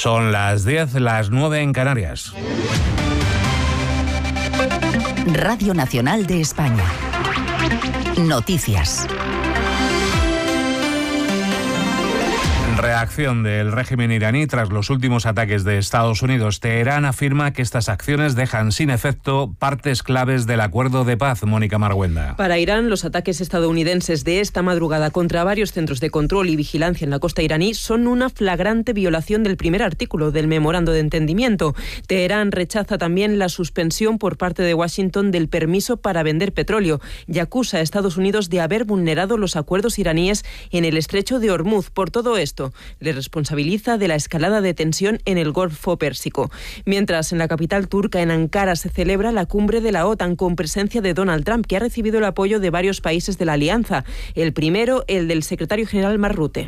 Son las 10, las 9 en Canarias. Radio Nacional de España. Noticias. Reacción del régimen iraní tras los últimos ataques de Estados Unidos. Teherán afirma que estas acciones dejan sin efecto partes claves del acuerdo de paz. Mónica Marguenda. Para Irán, los ataques estadounidenses de esta madrugada contra varios centros de control y vigilancia en la costa iraní son una flagrante violación del primer artículo del memorando de entendimiento. Teherán rechaza también la suspensión por parte de Washington del permiso para vender petróleo y acusa a Estados Unidos de haber vulnerado los acuerdos iraníes en el estrecho de Hormuz. Por todo esto, le responsabiliza de la escalada de tensión en el Golfo Pérsico. Mientras, en la capital turca, en Ankara, se celebra la cumbre de la OTAN con presencia de Donald Trump, que ha recibido el apoyo de varios países de la alianza. El primero, el del secretario general Mark Rutte,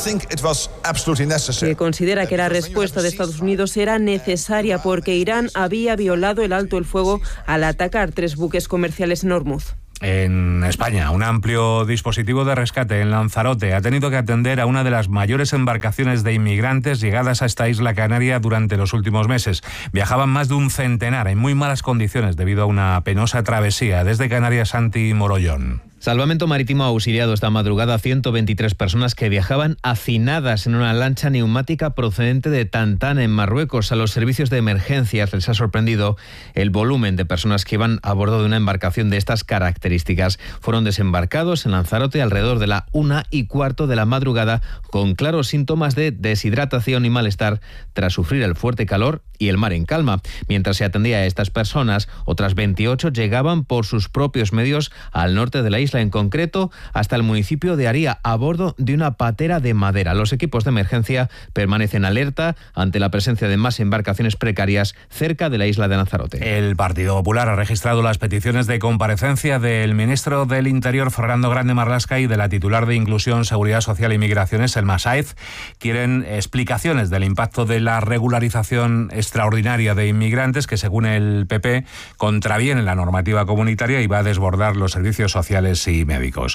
que considera que la respuesta de Estados Unidos era necesaria porque Irán había violado el alto el fuego al atacar 3 buques comerciales en Hormuz. En España, un amplio dispositivo de rescate en Lanzarote ha tenido que atender a una de las mayores embarcaciones de inmigrantes llegadas a esta isla canaria durante los últimos meses. Viajaban más de un centenar en muy malas condiciones debido a una penosa travesía desde Canarias. Santi Morollón. Salvamento Marítimo ha auxiliado esta madrugada a 123 personas que viajaban hacinadas en una lancha neumática procedente de Tantán, en Marruecos. A los servicios de emergencias les ha sorprendido el volumen de personas que iban a bordo de una embarcación de estas características. Fueron desembarcados en Lanzarote alrededor de la 1:15 de la madrugada con claros síntomas de deshidratación y malestar tras sufrir el fuerte calor y el mar en calma. Mientras se atendía a estas personas, otras 28 llegaban por sus propios medios al norte de la isla, en concreto hasta el municipio de Aría, a bordo de una patera de madera. Los equipos de emergencia permanecen alerta ante la presencia de más embarcaciones precarias cerca de la isla de Lanzarote. El Partido Popular ha registrado las peticiones de comparecencia del ministro del Interior, Fernando Grande Marlaska, y de la titular de Inclusión, Seguridad Social y Migraciones, Selma Sáez. Quieren explicaciones del impacto de la regularización extraordinaria de inmigrantes que, según el PP, contraviene la normativa comunitaria y va a desbordar los servicios sociales y médicos.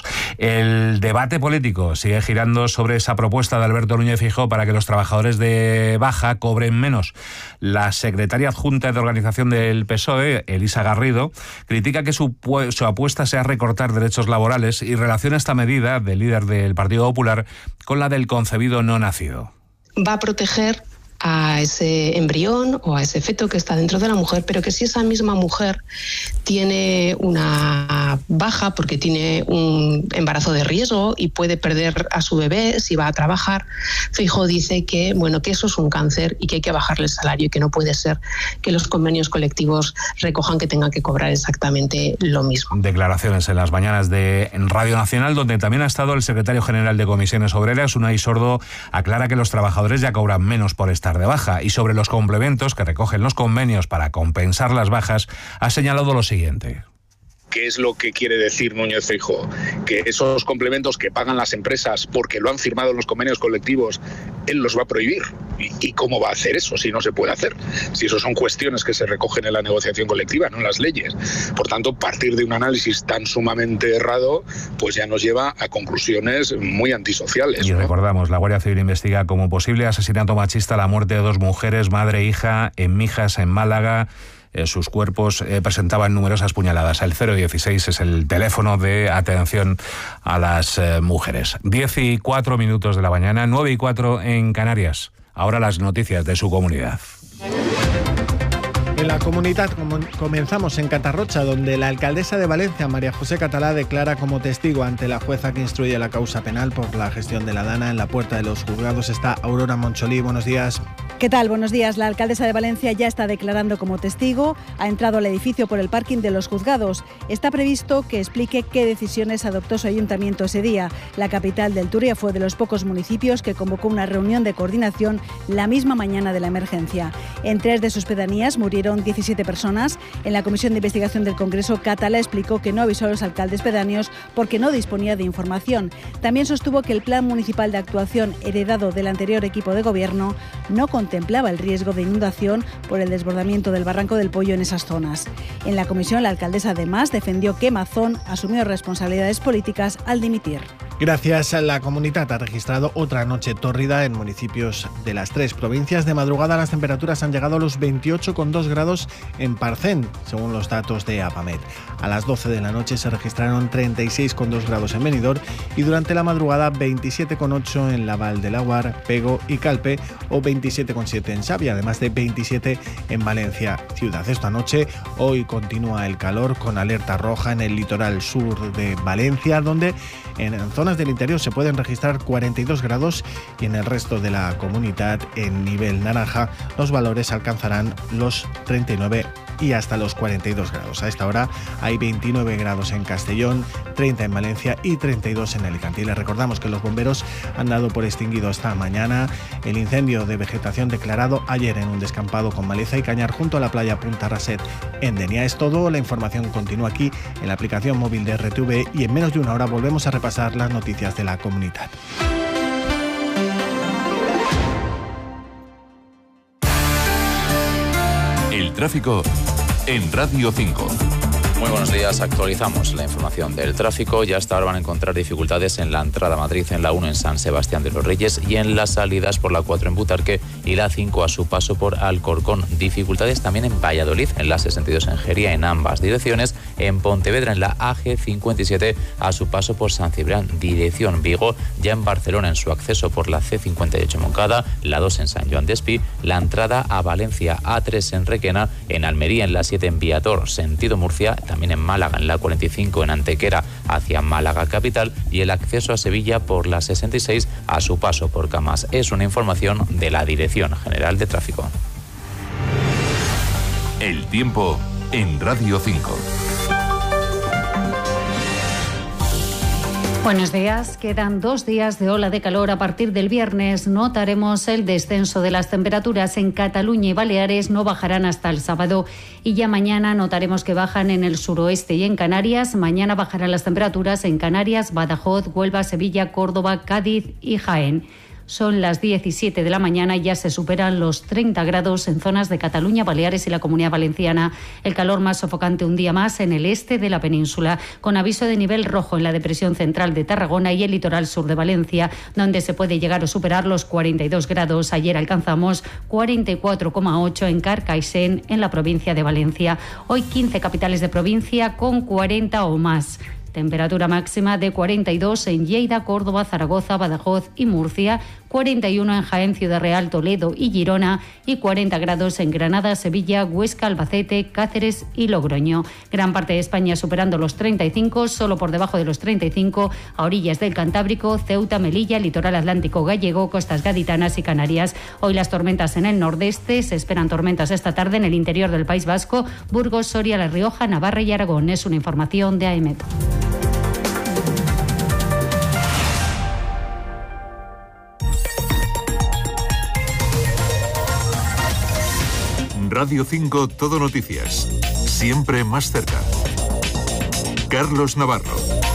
El debate político sigue girando sobre esa propuesta de Alberto Núñez Feijóo para que los trabajadores de baja cobren menos. La secretaria adjunta de organización del PSOE, Elisa Garrido, critica que su apuesta sea recortar derechos laborales y relaciona esta medida del líder del Partido Popular con la del concebido no nacido. Va a proteger a ese embrión o a ese feto que está dentro de la mujer, pero que si esa misma mujer tiene una baja porque tiene un embarazo de riesgo y puede perder a su bebé si va a trabajar, Feijóo dice que eso es un cáncer y que hay que bajarle el salario y que no puede ser que los convenios colectivos recojan que tengan que cobrar exactamente lo mismo. Declaraciones en las mañanas de Radio Nacional, donde también ha estado el secretario general de Comisiones Obreras, Unai Sordo, aclara que los trabajadores ya cobran menos por estar de baja, y sobre los complementos que recogen los convenios para compensar las bajas ha señalado lo siguiente. ¿Qué es lo que quiere decir Núñez Feijóo? Que esos complementos que pagan las empresas porque lo han firmado en los convenios colectivos, él los va a prohibir. ¿Y cómo va a hacer eso si no se puede hacer? Si eso son cuestiones que se recogen en la negociación colectiva, no en las leyes. Por tanto, partir de un análisis tan sumamente errado, pues ya nos lleva a conclusiones muy antisociales. Y recordamos, la Guardia Civil investiga como posible asesinato machista la muerte de 2 mujeres, madre e hija, en Mijas, en Málaga. Sus cuerpos presentaban numerosas puñaladas. El 016 es el teléfono de atención a las mujeres. 10:04 de la mañana, 9:04 en Canarias. Ahora las noticias de su comunidad. En la comunidad comenzamos en Catarrocha, donde la alcaldesa de Valencia, María José Catalá, declara como testigo ante la jueza que instruye la causa penal por la gestión de la Dana. En la puerta de los juzgados está Aurora Moncholí. Buenos días. ¿Qué tal? Buenos días. La alcaldesa de Valencia ya está declarando como testigo. Ha entrado al edificio por el parking de los juzgados. Está previsto que explique qué decisiones adoptó su ayuntamiento ese día. La capital del Turia fue de los pocos municipios que convocó una reunión de coordinación la misma mañana de la emergencia. En 3 de sus pedanías murieron 17 personas. En la Comisión de Investigación del Congreso, Catalá explicó que no avisó a los alcaldes pedáneos porque no disponía de información. También sostuvo que el plan municipal de actuación heredado del anterior equipo de gobierno no contemplaba el riesgo de inundación por el desbordamiento del Barranco del Pollo en esas zonas. En la comisión, la alcaldesa además defendió que Mazón asumió responsabilidades políticas al dimitir. Gracias. La Comunitat ha registrado otra noche tórrida en municipios de las 3 provincias. De madrugada las temperaturas han llegado a los 28,2 grados en Parcén, según los datos de APAMET. A las 12 de la noche se registraron 36,2 grados en Benidorm y durante la madrugada 27,8 en la Val de Laguar, Pego y Calpe o 27,7 en Xàbia, además de 27 en Valencia ciudad. Esta noche, hoy continúa el calor con alerta roja en el litoral sur de Valencia, donde en zonas del interior se pueden registrar 42 grados y en el resto de la Comunitat, en nivel naranja, los valores alcanzarán los 39 y hasta los 42 grados. A esta hora hay 29 grados en Castellón, 30 en Valencia y 32 en Alicante. Y les recordamos que los bomberos han dado por extinguido esta mañana el incendio de vegetación declarado ayer en un descampado con maleza y cañar junto a la playa Punta Raset en Denia. Es todo, la información continúa aquí en la aplicación móvil de RTV y en menos de una hora volvemos a repasar las noticias de la Comunitat. El tráfico en Radio 5. Muy buenos días, actualizamos la información del tráfico. Ya hasta ahora van a encontrar dificultades en la entrada a Madrid, en la 1 en San Sebastián de los Reyes y en las salidas por la 4 en Butarque y la 5 a su paso por Alcorcón. Dificultades también en Valladolid, en la 62 en Jería, en ambas direcciones. En Pontevedra, en la AG 57 a su paso por San Cibrián, dirección Vigo. Ya en Barcelona, en su acceso por la C58 Moncada, la 2 en San Joan d'Espí, la entrada a Valencia A3 en Requena, en Almería, en la 7 en Viator, sentido Murcia, también en Málaga, en la 45 en Antequera hacia Málaga capital y el acceso a Sevilla por la 66 a su paso por Camas. Es una información de la Dirección General de Tráfico. El tiempo en Radio 5. Buenos días. Quedan 2 días de ola de calor. A partir del viernes notaremos el descenso de las temperaturas en Cataluña y Baleares. No bajarán hasta el sábado y ya mañana notaremos que bajan en el suroeste y en Canarias. Mañana bajarán las temperaturas en Canarias, Badajoz, Huelva, Sevilla, Córdoba, Cádiz y Jaén. Son las 17 de la mañana y ya se superan los 30 grados en zonas de Cataluña, Baleares y la Comunidad Valenciana. El calor más sofocante un día más en el este de la península, con aviso de nivel rojo en la depresión central de Tarragona y el litoral sur de Valencia, donde se puede llegar a superar los 42 grados. Ayer alcanzamos 44,8 en Carcaixent, en la provincia de Valencia. Hoy 15 capitales de provincia con 40 o más. Temperatura máxima de 42 en Lleida, Córdoba, Zaragoza, Badajoz y Murcia, 41 en Jaén, Ciudad Real, Toledo y Girona y 40 grados en Granada, Sevilla, Huesca, Albacete, Cáceres y Logroño. Gran parte de España superando los 35, solo por debajo de los 35 a orillas del Cantábrico, Ceuta, Melilla, litoral atlántico gallego, costas gaditanas y Canarias. Hoy las tormentas en el nordeste, se esperan tormentas esta tarde en el interior del País Vasco, Burgos, Soria, La Rioja, Navarra y Aragón. Es una información de AEMET. Radio 5 Todo Noticias. Siempre más cerca. Carlos Navarro.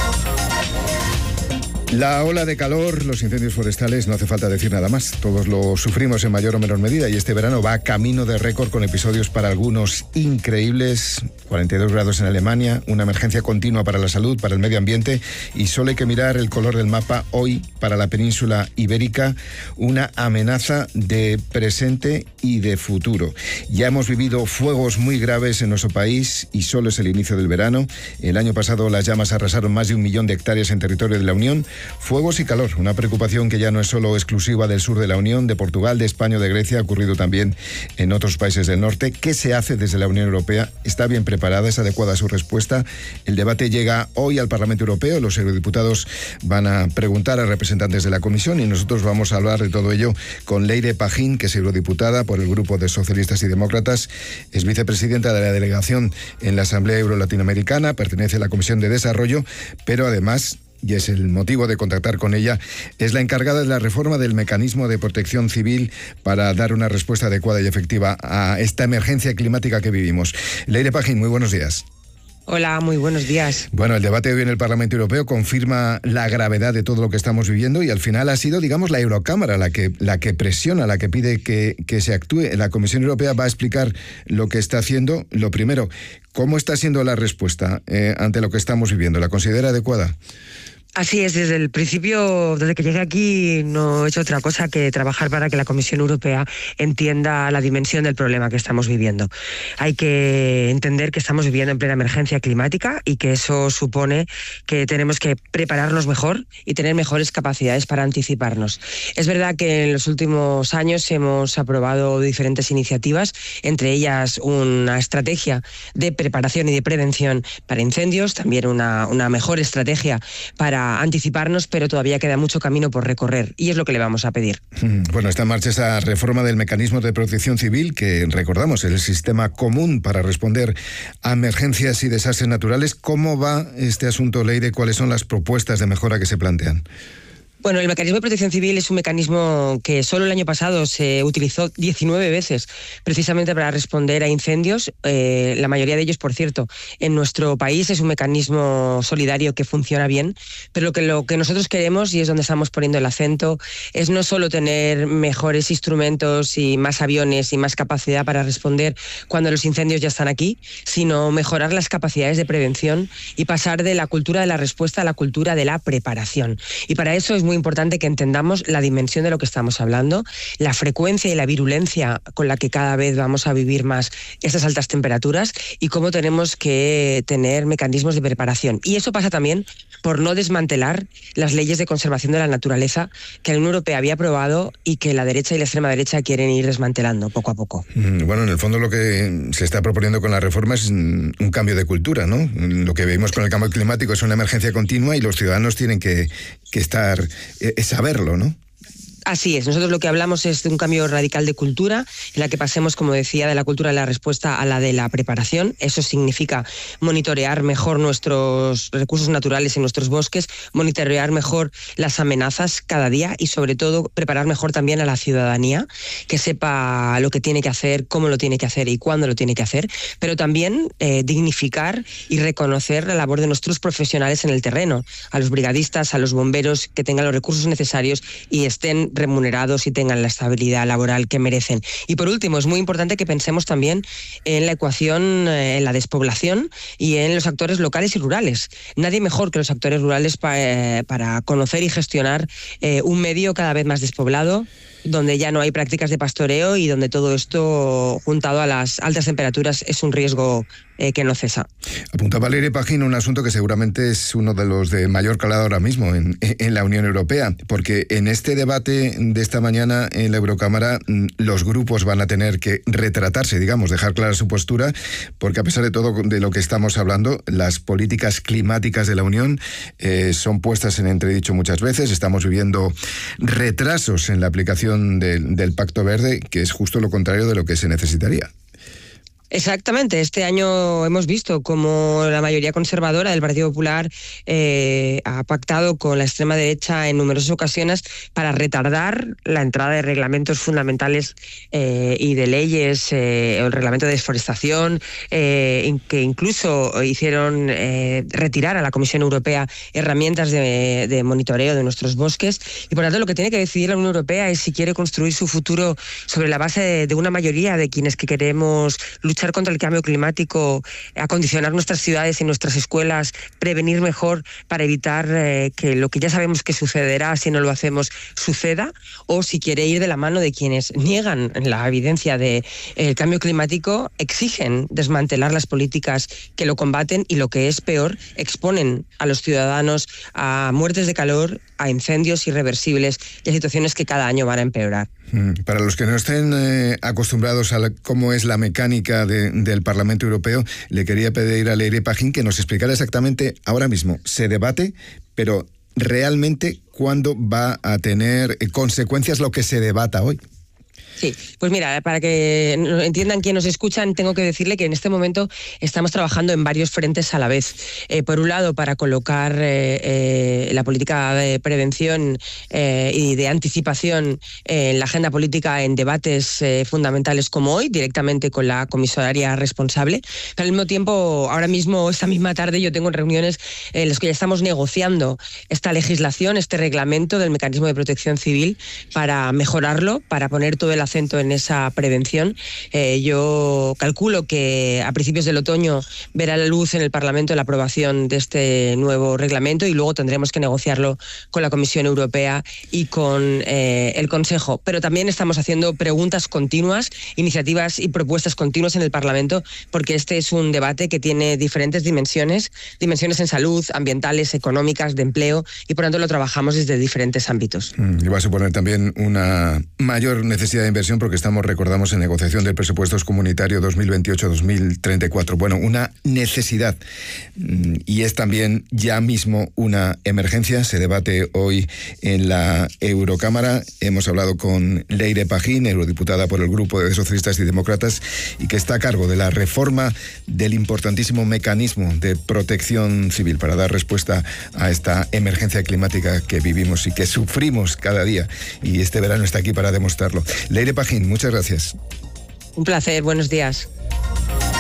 La ola de calor, los incendios forestales, no hace falta decir nada más. Todos lo sufrimos en mayor o menor medida y este verano va camino de récord con episodios para algunos increíbles. 42 grados en Alemania, una emergencia continua para la salud, para el medio ambiente y solo hay que mirar el color del mapa hoy para la península ibérica, una amenaza de presente y de futuro. Ya hemos vivido fuegos muy graves en nuestro país y solo es el inicio del verano. El año pasado las llamas arrasaron más de 1 millón de hectáreas en territorio de la Unión. Fuegos y calor, una preocupación que ya no es solo exclusiva del sur de la Unión, de Portugal, de España o de Grecia, ha ocurrido también en otros países del norte. ¿Qué se hace desde la Unión Europea? ¿Está bien preparada? ¿Es adecuada su respuesta? El debate llega hoy al Parlamento Europeo. Los eurodiputados van a preguntar a representantes de la Comisión y nosotros vamos a hablar de todo ello con Leire Pajín, que es eurodiputada por el Grupo de Socialistas y Demócratas, es vicepresidenta de la delegación en la Asamblea Euro-Latinoamericana, pertenece a la Comisión de Desarrollo, pero además, y es el motivo de contactar con ella, es la encargada de la reforma del mecanismo de protección civil para dar una respuesta adecuada y efectiva a esta emergencia climática que vivimos. Leire Pajín, muy buenos días. Hola, muy buenos días. Bueno, el debate de hoy en el Parlamento Europeo confirma la gravedad de todo lo que estamos viviendo y al final ha sido, digamos, la Eurocámara la que presiona, la que pide que se actúe. La Comisión Europea va a explicar lo que está haciendo. Lo primero, ¿cómo está siendo la respuesta ante lo que estamos viviendo? ¿La considera adecuada? Así es, desde el principio, desde que llegué aquí, no he hecho otra cosa que trabajar para que la Comisión Europea entienda la dimensión del problema que estamos viviendo. Hay que entender que estamos viviendo en plena emergencia climática y que eso supone que tenemos que prepararnos mejor y tener mejores capacidades para anticiparnos. Es verdad que en los últimos años hemos aprobado diferentes iniciativas, entre ellas una estrategia de preparación y de prevención para incendios, también una mejor estrategia para anticiparnos, pero todavía queda mucho camino por recorrer y es lo que le vamos a pedir. Bueno, está en marcha esa reforma del mecanismo de protección civil que, recordamos, es el sistema común para responder a emergencias y desastres naturales. ¿Cómo va este asunto, Leire? ¿Cuáles son las propuestas de mejora que se plantean? Bueno, el mecanismo de protección civil es un mecanismo que solo el año pasado se utilizó 19 veces precisamente para responder a incendios. La mayoría de ellos, por cierto, en nuestro país es un mecanismo solidario que funciona bien, pero lo que nosotros queremos, y es donde estamos poniendo el acento, es no solo tener mejores instrumentos y más aviones y más capacidad para responder cuando los incendios ya están aquí, sino mejorar las capacidades de prevención y pasar de la cultura de la respuesta a la cultura de la preparación. Y para eso es muy importante que entendamos la dimensión de lo que estamos hablando, la frecuencia y la virulencia con la que cada vez vamos a vivir más estas altas temperaturas y cómo tenemos que tener mecanismos de preparación. Y eso pasa también por no desmantelar las leyes de conservación de la naturaleza que la Unión Europea había aprobado y que la derecha y la extrema derecha quieren ir desmantelando poco a poco. Bueno, en el fondo lo que se está proponiendo con la reforma es un cambio de cultura, ¿no? Lo que vemos con el cambio climático es una emergencia continua y los ciudadanos tienen que saberlo, ¿no? Así es, nosotros lo que hablamos es de un cambio radical de cultura, en la que pasemos, como decía, de la cultura de la respuesta a la de la preparación. Eso significa monitorear mejor nuestros recursos naturales en nuestros bosques, monitorear mejor las amenazas cada día y, sobre todo, preparar mejor también a la ciudadanía, que sepa lo que tiene que hacer, cómo lo tiene que hacer y cuándo lo tiene que hacer, pero también dignificar y reconocer la labor de nuestros profesionales en el terreno, a los brigadistas, a los bomberos, que tengan los recursos necesarios y estén remunerados y tengan la estabilidad laboral que merecen. Y por último, es muy importante que pensemos también en la ecuación, en la despoblación y en los actores locales y rurales. Nadie mejor que los actores rurales para conocer y gestionar un medio cada vez más despoblado, donde ya no hay prácticas de pastoreo y donde todo esto, juntado a las altas temperaturas, es un riesgo que no cesa. Apuntaba Leire Pagín un asunto que seguramente es uno de los de mayor calado ahora mismo en la Unión Europea, porque en este debate de esta mañana en la Eurocámara los grupos van a tener que retratarse, digamos, dejar clara su postura, porque a pesar de todo de lo que estamos hablando, las políticas climáticas de la Unión son puestas en entredicho muchas veces. Estamos viviendo retrasos en la aplicación del Pacto Verde, que es justo lo contrario de lo que se necesitaría. Exactamente. Este año hemos visto cómo la mayoría conservadora del Partido Popular ha pactado con la extrema derecha en numerosas ocasiones para retardar la entrada de reglamentos fundamentales y de leyes, el reglamento de desforestación, que incluso hicieron retirar a la Comisión Europea herramientas de monitoreo de nuestros bosques. Y por lo tanto, lo que tiene que decidir la Unión Europea es si quiere construir su futuro sobre la base de una mayoría de quienes que queremos luchar contra el cambio climático, acondicionar nuestras ciudades y nuestras escuelas, prevenir mejor para evitar que lo que ya sabemos que sucederá si no lo hacemos suceda, o si quiere ir de la mano de quienes niegan la evidencia del cambio climático, exigen desmantelar las políticas que lo combaten y, lo que es peor, exponen a los ciudadanos a muertes de calor, a incendios irreversibles y a situaciones que cada año van a empeorar. Para los que no estén acostumbrados a cómo es la mecánica del Parlamento Europeo, le quería pedir a Leire Pagín que nos explicara exactamente, ahora mismo se debate, pero realmente cuándo va a tener consecuencias lo que se debata hoy. Sí, pues mira, para que entiendan quienes nos escuchan, tengo que decirle que en este momento estamos trabajando en varios frentes a la vez. Por un lado, para colocar la política de prevención y de anticipación en la agenda política en debates fundamentales como hoy, directamente con la comisaria responsable. Pero al mismo tiempo, ahora mismo, esta misma tarde, yo tengo reuniones en las que ya estamos negociando esta legislación, este reglamento del mecanismo de protección civil, para mejorarlo, para poner todo el acento en esa prevención. Yo calculo que a principios del otoño verá la luz en el Parlamento la aprobación de este nuevo reglamento y luego tendremos que negociarlo con la Comisión Europea y con el Consejo. Pero también estamos haciendo preguntas continuas, iniciativas y propuestas continuas en el Parlamento, porque este es un debate que tiene diferentes dimensiones en salud, ambientales, económicas, de empleo, y por tanto lo trabajamos desde diferentes ámbitos. Y va a suponer también una mayor necesidad de inversión porque recordamos, en negociación del presupuestos comunitario 2028-2034. Bueno, una necesidad, y es también ya mismo una emergencia. Se debate hoy en la Eurocámara. Hemos hablado con Leire Pagín, eurodiputada por el Grupo de Socialistas y Demócratas, y que está a cargo de la reforma del importantísimo mecanismo de protección civil para dar respuesta a esta emergencia climática que vivimos y que sufrimos cada día. Y este verano está aquí para demostrarlo. Leire Pagín, muchas gracias. Un placer, buenos días.